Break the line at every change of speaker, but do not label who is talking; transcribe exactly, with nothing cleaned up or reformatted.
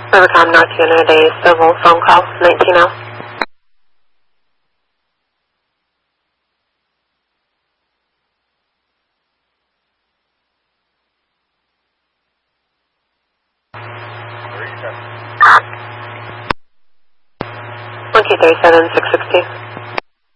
Rivercom North Unit, a civil phone call, nineteen L. one two three seven six six two.